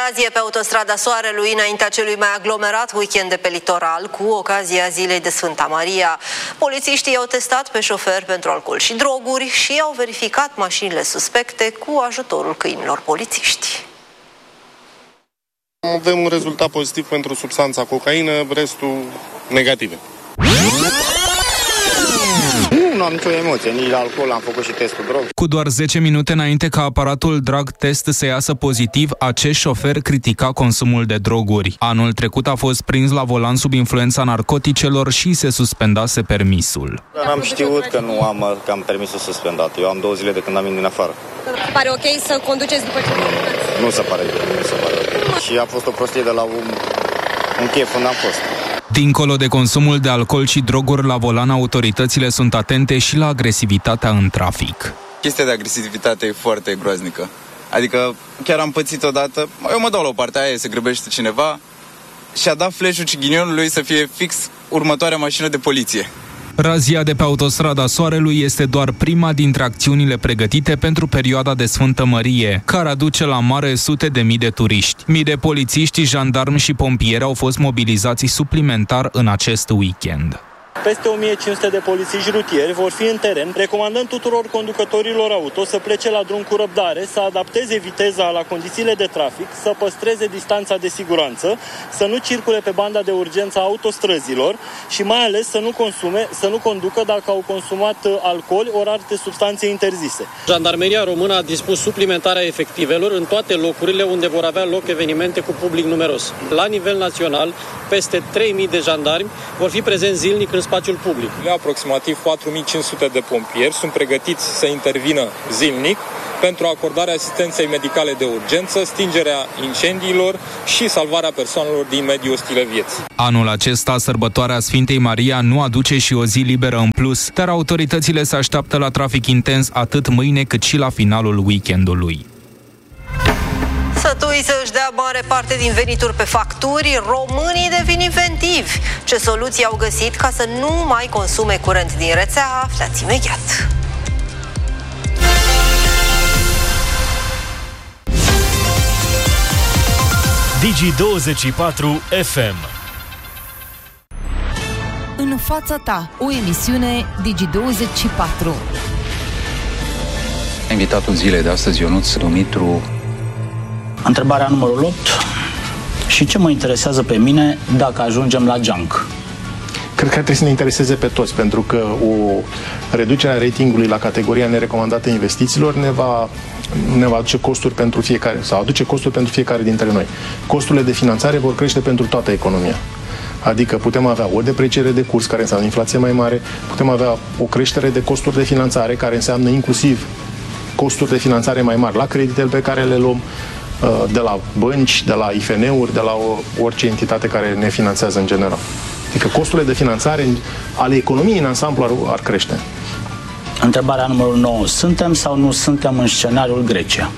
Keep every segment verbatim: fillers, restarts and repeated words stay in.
Razie pe autostrada Soarelui înaintea celui mai aglomerat weekend de pe litoral cu ocazia zilei de Sfânta Maria. Polițiștii au testat pe șofer pentru alcool și droguri și au verificat mașinile suspecte cu ajutorul câinilor polițiști. Avem un rezultat pozitiv pentru substanța cocaină, restul negative. Nu am nicio emoție, nici la alcool, am făcut și testul drog. Cu doar zece minute înainte ca aparatul drug test să iasă pozitiv, acest șofer critica consumul de droguri. Anul trecut a fost prins la volan sub influența narcoticelor și se suspendase permisul. Am știut că nu am, că am permisul suspendat. Eu am două zile de când am venit din afară. Pare ok să conduceți după ce vă Nu se pare bine, nu se pare ok. Și a fost o prostie de la un, un chef unde am fost. Dincolo de consumul de alcool și droguri la volan, autoritățile sunt atente și la agresivitatea în trafic. Chestia de agresivitate e foarte groaznică. Adică chiar am pățit odată, eu mă dau la o parte, aia se grăbește cineva și a dat flash-ul cighinionului să fie fix următoarea mașină de poliție. Razia de pe autostrada Soarelui este doar prima dintre acțiunile pregătite pentru perioada de Sfântă Mărie, care aduce la mare sute de mii de turiști. Mii de polițiști, jandarmi și pompieri au fost mobilizați suplimentar în acest weekend. Peste o mie cinci sute de polițiști rutieri vor fi în teren, recomandând tuturor conducătorilor auto să plece la drum cu răbdare, să adapteze viteza la condițiile de trafic, să păstreze distanța de siguranță, să nu circule pe banda de urgență a autostrăzilor și mai ales să nu consume, să nu conducă dacă au consumat alcool ori alte substanțe interzise. Jandarmeria română a dispus suplimentarea efectivelor în toate locurile unde vor avea loc evenimente cu public numeros. La nivel național, peste trei mii de jandarmi vor fi prezenți zilnic în spațiul public. Aproximativ patru mii cinci sute de pompieri sunt pregătiți să intervină zilnic pentru acordarea asistenței medicale de urgență, stingerea incendiilor și salvarea persoanelor din mediul ostile vieții. Anul acesta, sărbătoarea Sfintei Maria nu aduce și o zi liberă în plus, dar autoritățile se așteaptă la trafic intens atât mâine cât și la finalul weekendului. Sătui să își dea mare parte din venituri pe facturi, românii devin inventivi. Ce soluții au găsit ca să nu mai consume curent din rețea, aflați imediat. Digi douăzeci și patru F M. În fața ta, o emisiune Digi douăzeci și patru. Invitatul zilei de astăzi, Ionuț Dumitru. Întrebarea numărul opt. Și ce mă interesează pe mine dacă ajungem la junk? Cred că trebuie să ne intereseze pe toți, pentru că o reducere a ratingului la categoria nerecomandată investițiilor ne va, ne va aduce costuri pentru fiecare, sau aduce costuri pentru fiecare dintre noi. Costurile de finanțare vor crește pentru toată economia. Adică putem avea o depreciere de curs, care înseamnă inflație mai mare, putem avea o creștere de costuri de finanțare, care înseamnă inclusiv costuri de finanțare mai mari la creditele pe care le luăm, de la bănci, de la I F N-uri, de la orice entitate care ne finanțează în general. Adică costurile de finanțare ale economiei în ansamblu ar, ar crește. Întrebarea numărul nouă. Suntem sau nu suntem în scenariul Grecia?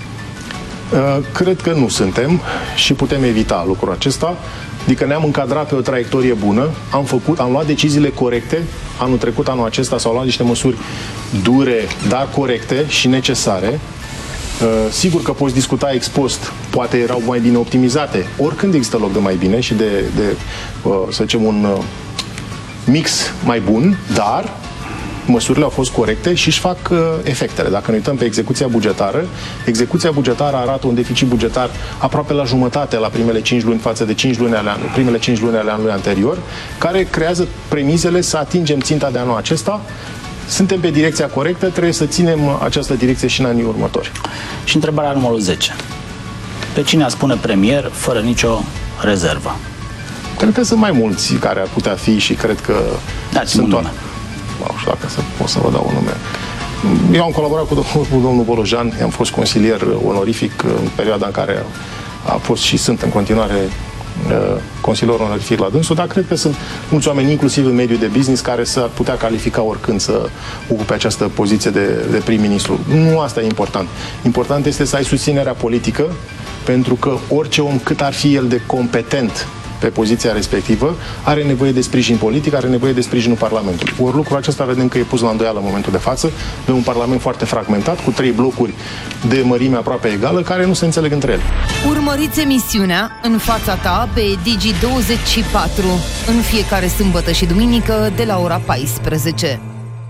Cred că nu suntem și putem evita lucrul acesta. Adică ne-am încadrat pe o traiectorie bună, am făcut, am luat deciziile corecte. Anul trecut, anul acesta s-au luat niște măsuri dure, dar corecte și necesare. Uh, sigur că poți discuta ex post, poate erau mai bine optimizate, oricând există loc de mai bine și de, de uh, să zicem, un uh, mix mai bun, dar măsurile au fost corecte și își fac uh, efectele. Dacă ne uităm pe execuția bugetară, execuția bugetară arată un deficit bugetar aproape la jumătate la primele cinci luni față de cinci luni ale anului, primele cinci luni ale anului anterior, care creează premizele să atingem ținta de anul acesta. Suntem pe direcția corectă, trebuie să ținem această direcție și în anii următori. Și întrebarea numărul zece. Pe cine a spune premier fără nicio rezervă? Cred că sunt mai mulți care ar putea fi și cred că Dați sunt un nume. Nu știu dacă să, pot să vă dau un nume. Eu am colaborat cu domnul, cu domnul Bolojan, am fost consilier onorific în perioada în care a fost și sunt în continuare consilier onorific la dânsul, dar cred că sunt mulți oameni, inclusiv în mediul de business, care s-ar putea califica oricând să ocupe această poziție de, de prim-ministru. Nu asta e important. Important este să ai susținerea politică, pentru că orice om, cât ar fi el de competent pe poziția respectivă, are nevoie de sprijin politic, are nevoie de sprijinul Parlamentului. Ori lucrul acesta vedem că e pus la îndoială în momentul de față, de un Parlament foarte fragmentat, cu trei blocuri de mărime aproape egală, care nu se înțeleg între ele. Urmăriți emisiunea În fața ta pe Digi douăzeci și patru, în fiecare sâmbătă și duminică de la ora paisprezece.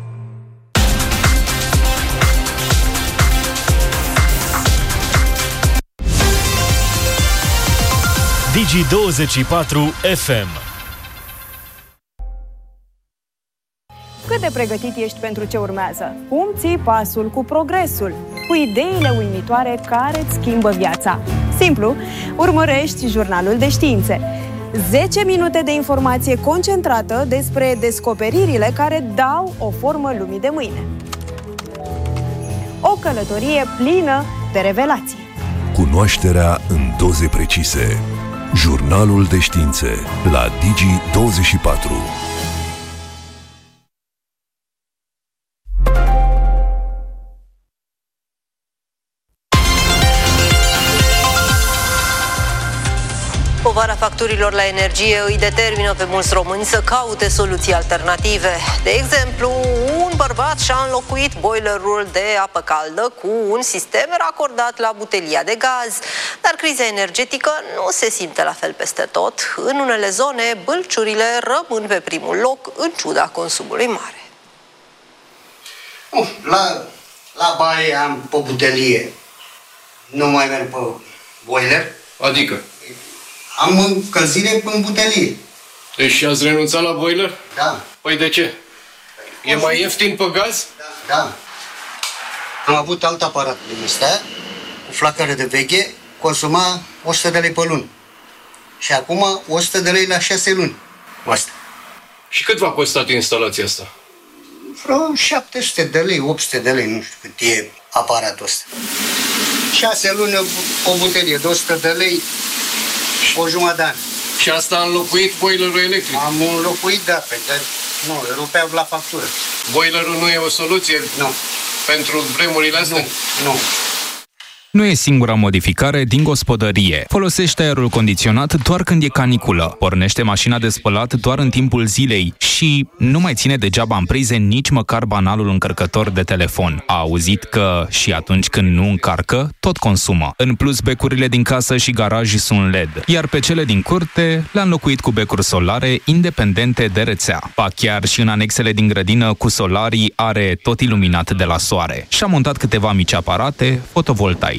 Digi douăzeci și patru F M. Cât de pregătit ești pentru ce urmează? Cum ții pasul cu progresul? Cu ideile uimitoare care îți schimbă viața? Simplu, urmărești jurnalul de științe. zece minute de informație concentrată despre descoperirile care dau o formă lumii de mâine. O călătorie plină de revelații. Cunoașterea în doze precise. Jurnalul de științe la Digi douăzeci și patru. Povara facturilor la energie îi determină pe mulți români să caute soluții alternative. De exemplu, un bărbat și-a înlocuit boilerul de apă caldă cu un sistem racordat la butelia de gaz. Dar criza energetică nu se simte la fel peste tot. În unele zone, bălciurile rămân pe primul loc, în ciuda consumului mare. Uh, la, la baie am pe butelie. Nu mai merg pe boiler. Adică? Am încălzire în butelie. Deci ați renunțat la boiler? Da. Păi de ce? E mai ieftin pe gaz? Da. Da. Am avut alt aparat din ăsta, cu flacără de veche, consuma o sută de lei pe lună. Și acum o sută de lei la șase luni. Asta. Și cât v-a costat instalația asta? Vreo șapte sute de lei, opt sute de lei, nu știu cât e aparatul ăsta. șase luni o butelie de o sută de lei, o jumătate de an. Și asta a înlocuit boilerul electric? Am înlocuit, da, pe care nu, rupea la factură. Boilerul nu e o soluție? Nu. Pentru vremurile astea? Nu, nu. Nu e singura modificare din gospodărie. Folosește aerul condiționat doar când e caniculă. Pornește mașina de spălat doar în timpul zilei și nu mai ține degeaba în prize nici măcar banalul încărcător de telefon. A auzit că și atunci când nu încarcă, tot consumă. În plus, becurile din casă și garaj sunt L E D, iar pe cele din curte le-a înlocuit cu becuri solare independente de rețea. Ba chiar și în anexele din grădină cu solarii are tot iluminat de la soare. Și-a montat câteva mici aparate fotovoltaice.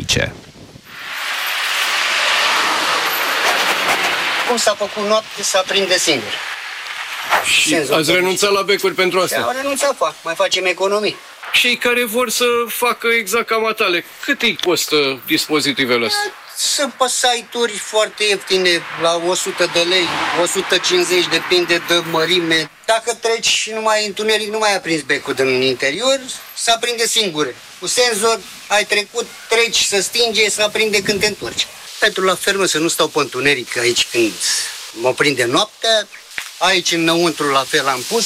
Cum s-a făcut noapte, s-a prinde singur. Și ați renunțat la becuri pentru asta? Am renunțat, fac. Mai facem economii. Cei care vor să facă exact ca matale, cât îi costă dispozitivele astea? Sunt pe site-uri foarte ieftine, la o sută de lei, o sută cincizeci, depinde de mărime. Dacă treci și nu mai întuneric, nu mai aprins becul din interior, se aprinde singure. Cu senzor, ai trecut, treci, se stinge, se aprinde când te întorci. Pentru la fermă să nu stau pe întuneric aici când mă prinde noaptea. Aici înăuntru la fel am pus.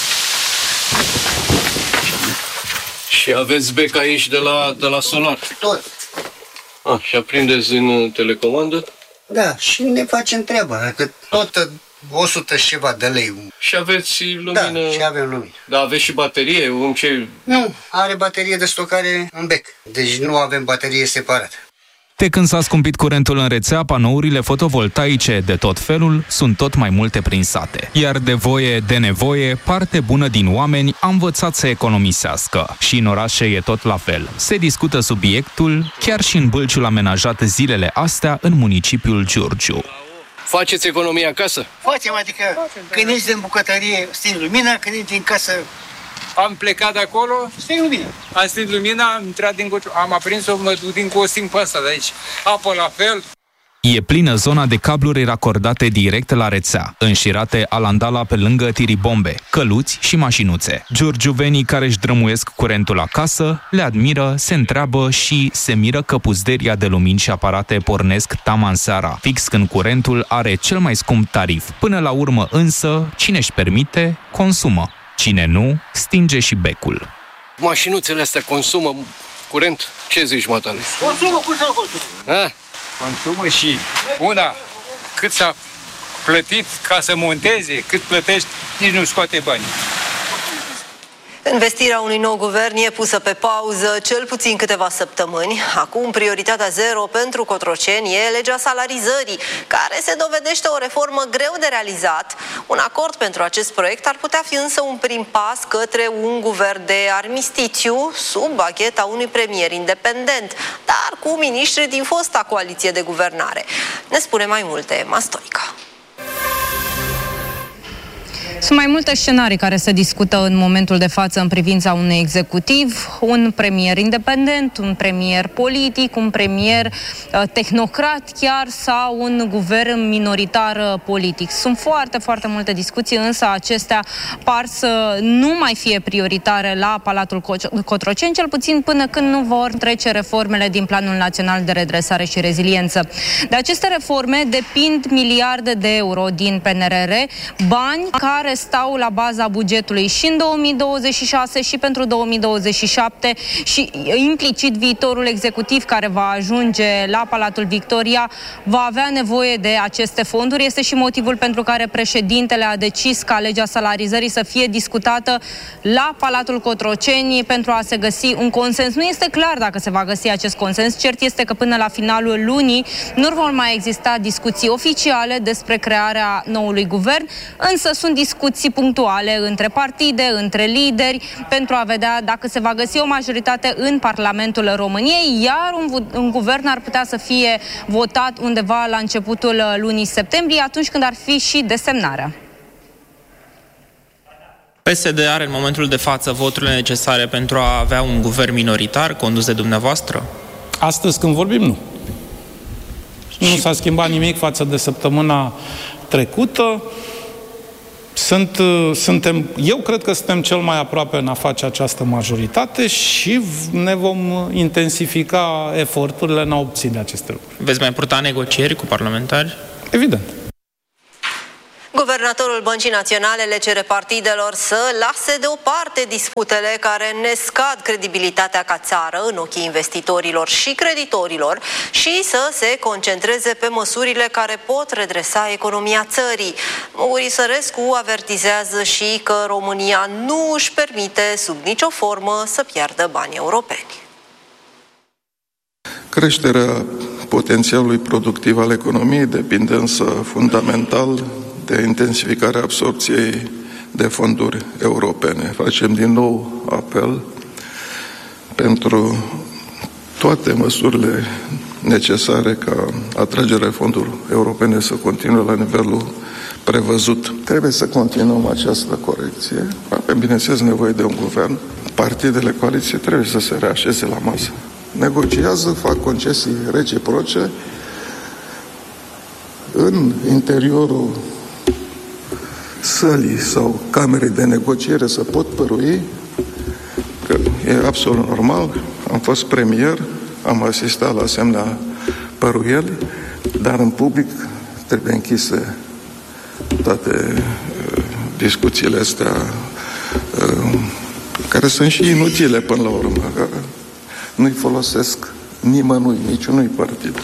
Și aveți bec aici de la, de la solar? Tot. Ah, și aprindeți în telecomandă? Da, și ne facem treaba, că tot o sută și ceva de lei. Și aveți lumină? Da, și avem lumină. Da, aveți și baterie? Un ce... Nu, are baterie de stocare în bec, deci nu avem baterie separată. De când s-a scumpit curentul în rețea, panourile fotovoltaice de tot felul sunt tot mai multe prin sate. Iar de voie, de nevoie, parte bună din oameni a învățat să economisească. Și în orașe e tot la fel. Se discută subiectul chiar și în bălciul amenajat zilele astea în municipiul Giurgiu. Faceți economie acasă? Facem, adică când ești în bucătărie, stingi lumina, când ești în casă... Am plecat de acolo, sting lumina. Am stins lumina, am intrat din coș, am aprins-o, mă duc din costin pe asta de aici. Apă la fel. E plină zona de cabluri racordate direct la rețea, înșirate alandala pe lângă tiribombe, căluți și mașinuțe. Giurgiuvenii care își drămuiesc curentul acasă le admiră, se întreabă și se miră că puzderia de lumini și aparate pornesc taman seara, fix când curentul are cel mai scump tarif. Până la urmă însă, cine își permite, consumă. Cine nu, stinge și becul. Mașinuțele astea consumă curent? Ce zici, matale? Consumă, cum să consumă? Consumă și una, cât s-a plătit ca să monteze, cât plătești, nici nu scoate bani. Investirea unui nou guvern e pusă pe pauză cel puțin câteva săptămâni. Acum, prioritatea zero pentru Cotroceni e legea salarizării, care se dovedește o reformă greu de realizat. Un acord pentru acest proiect ar putea fi însă un prim pas către un guvern de armistițiu sub bagheta unui premier independent, dar cu miniștri din fosta coaliție de guvernare. Ne spune mai multe Emma Stoica. Sunt mai multe scenarii care se discută în momentul de față în privința unui executiv, un premier independent, un premier politic, un premier uh, tehnocrat chiar sau un guvern minoritar uh, politic. Sunt foarte, foarte multe discuții, însă acestea par să nu mai fie prioritare la Palatul Cotroceni, cel puțin până când nu vor trece reformele din Planul Național de Redresare și Reziliență. De aceste reforme depind miliarde de euro din P N R R, bani care stau la baza bugetului și în două mii douăzeci și șase și pentru două mii douăzeci și șapte și implicit viitorul executiv care va ajunge la Palatul Victoria va avea nevoie de aceste fonduri. Este și motivul pentru care președintele a decis ca legea salarizării să fie discutată la Palatul Cotroceni pentru a se găsi un consens. Nu este clar dacă se va găsi acest consens. Cert este că până la finalul lunii nu vor mai exista discuții oficiale despre crearea noului guvern, însă sunt discuții punctuale între partide, între lideri, pentru a vedea dacă se va găsi o majoritate în Parlamentul României, iar un, un guvern ar putea să fie votat undeva la începutul lunii septembrie, atunci când ar fi și desemnarea. P S D are în momentul de față voturile necesare pentru a avea un guvern minoritar condus de dumneavoastră? Astăzi când vorbim, nu. Nu s-a schimbat nimic față de săptămâna trecută. Sunt, suntem, eu cred că suntem cel mai aproape în a face această majoritate și ne vom intensifica eforturile în a obține aceste lucruri. Veți mai purta negocieri cu parlamentari? Evident. Guvernatorul Băncii Naționale le cere partidelor să lase deoparte disputele care ne scad credibilitatea ca țară în ochii investitorilor și creditorilor și să se concentreze pe măsurile care pot redresa economia țării. Muguri Sărescu avertizează și că România nu își permite sub nicio formă să piardă bani europeni. Creșterea potențialului productiv al economiei depinde însă fundamental de intensificarea absorpției de fonduri europene. Facem din nou apel pentru toate măsurile necesare ca atragerea fondurilor europene să continue la nivelul prevăzut. Trebuie să continuăm această corecție. Avem, bineînțeles, nevoie de un guvern. Partidele coaliției trebuie să se reașeze la masă. Negociază, fac concesii reciproce în interiorul sălii sau camerei de negociere să pot părui că e absolut normal. Am fost premier, am asistat la asemenea păruieli, dar în public trebuie închise toate uh, discuțiile astea uh, care sunt și inutile până la urmă, care nu-i folosesc nimănui, niciunui partid.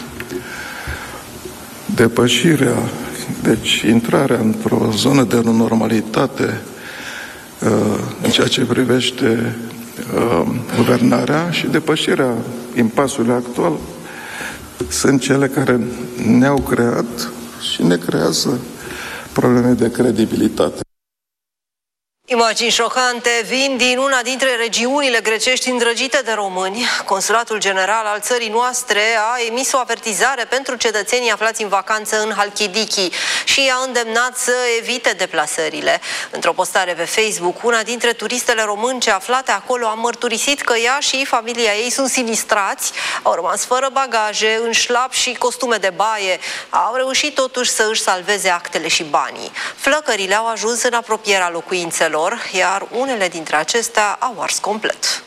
Depășirea, deci intrarea într-o zonă de normalitate uh, în ceea ce privește uh, guvernarea și depășirea impasului actual sunt cele care ne-au creat și ne creează probleme de credibilitate. Imagini șocante vin din una dintre regiunile grecești îndrăgite de români. Consulatul General al țării noastre a emis o avertizare pentru cetățenii aflați în vacanță în Halkidiki și a îndemnat să evite deplasările. Într-o postare pe Facebook, una dintre turistele românce aflate acolo a mărturisit că ea și familia ei sunt sinistrați, au rămas fără bagaje, în șlap și costume de baie. Au reușit totuși să își salveze actele și banii. Flăcările au ajuns în apropierea locuințelor, iar unele dintre acestea au ars complet.